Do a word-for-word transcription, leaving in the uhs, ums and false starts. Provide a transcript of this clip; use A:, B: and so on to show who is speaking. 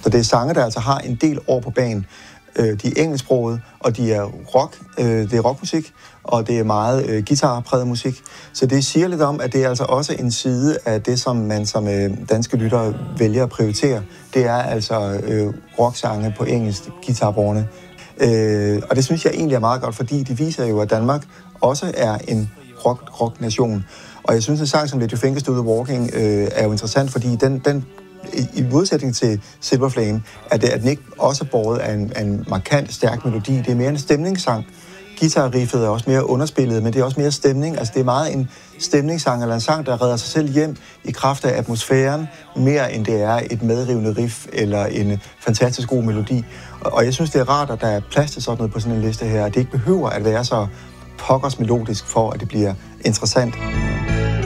A: Så det er sange, der altså har en del år på banen. De er engelsksproget, og de er rock, det er rockmusik, og det er meget øh, guitarpræget musik. Så det siger lidt om, at det er altså også en side af det, som man som øh, danske lyttere vælger at prioritere. Det er altså øh, rocksange på engelsk, guitarbårne. Øh, og det synes jeg egentlig er meget godt, fordi det viser jo, at Danmark også er en rock, rock-nation. Og jeg synes, at en sang som Let Your Fingers Do The Walking øh, er jo interessant, fordi den, den i modsætning til Silver Flame, at, det, at den ikke også er båret af en, af en markant, stærk melodi. Det er mere en stemningssang. Guitarriffet er også mere underspillet, men det er også mere stemning. Altså det er meget en stemningssang, eller en sang, der redder sig selv hjem i kraft af atmosfæren, mere end det er et medrivende riff eller en fantastisk god melodi. Og, og jeg synes, det er rart, at der er plads til sådan noget på sådan en liste her. Det ikke behøver at være så pokkers melodisk for, at det bliver interessant.